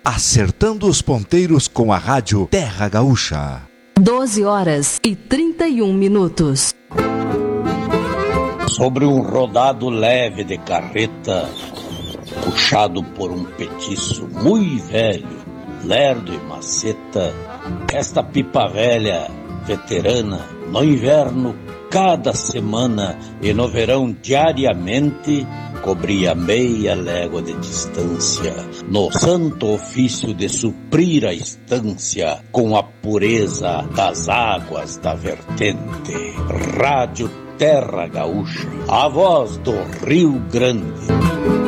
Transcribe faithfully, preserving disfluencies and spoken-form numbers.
acertando os ponteiros com a rádio Terra Gaúcha. doze horas e trinta e um minutos. Sobre um rodado leve de carreta, puxado por um petiço muito velho, lerdo e maceta, esta pipa velha, veterana, no inverno cada semana e no verão diariamente, cobria meia légua de distância, no santo ofício de suprir a estância com a pureza das águas da vertente. Rádio Terra Gaúcha, a voz do Rio Grande.